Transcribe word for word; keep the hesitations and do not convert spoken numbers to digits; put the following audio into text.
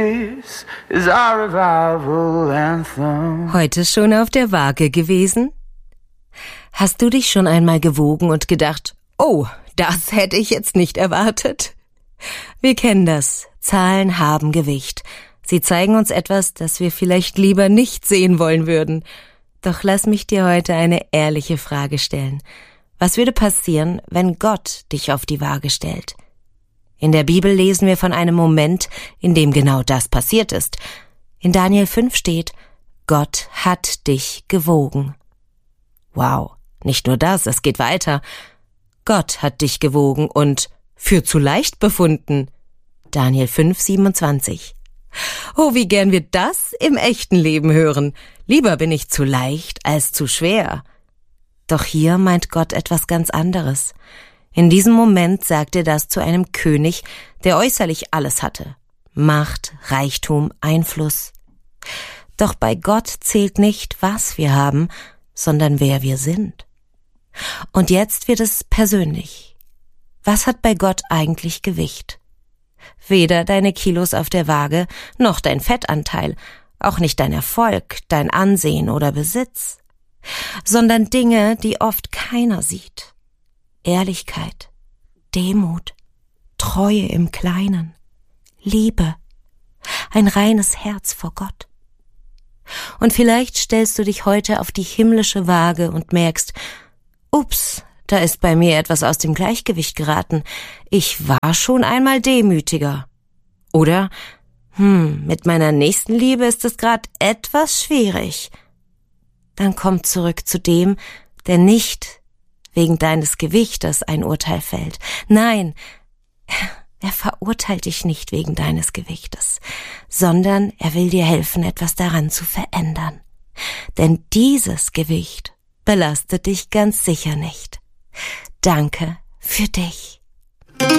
Heute schon auf der Waage gewesen? Hast du dich schon einmal gewogen und gedacht, oh, das hätte ich jetzt nicht erwartet? Wir kennen das. Zahlen haben Gewicht. Sie zeigen uns etwas, das wir vielleicht lieber nicht sehen wollen würden. Doch lass mich dir heute eine ehrliche Frage stellen. Was würde passieren, wenn Gott dich auf die Waage stellt? In der Bibel lesen wir von einem Moment, in dem genau das passiert ist. In Daniel fünf steht, Gott hat dich gewogen. Wow, nicht nur das, es geht weiter. Gott hat dich gewogen und für zu leicht befunden. Daniel fünf, siebenundzwanzig. Oh, wie gern wir das im echten Leben hören. Lieber bin ich zu leicht als zu schwer. Doch hier meint Gott etwas ganz anderes. In diesem Moment sagt er das zu einem König, der äußerlich alles hatte. Macht, Reichtum, Einfluss. Doch bei Gott zählt nicht, was wir haben, sondern wer wir sind. Und jetzt wird es persönlich. Was hat bei Gott eigentlich Gewicht? Weder deine Kilos auf der Waage, noch dein Fettanteil, auch nicht dein Erfolg, dein Ansehen oder Besitz, sondern Dinge, die oft keiner sieht. Ehrlichkeit, Demut, Treue im Kleinen, Liebe, ein reines Herz vor Gott. Und vielleicht stellst du dich heute auf die himmlische Waage und merkst, ups, da ist bei mir etwas aus dem Gleichgewicht geraten. Ich war schon einmal demütiger. Oder, hm, mit meiner Nächstenliebe ist es gerade etwas schwierig. Dann komm zurück zu dem, der nicht wegen deines Gewichtes ein Urteil fällt. Nein, er verurteilt dich nicht wegen deines Gewichtes, sondern er will dir helfen, etwas daran zu verändern. Denn dieses Gewicht belastet dich ganz sicher nicht. Danke für dich.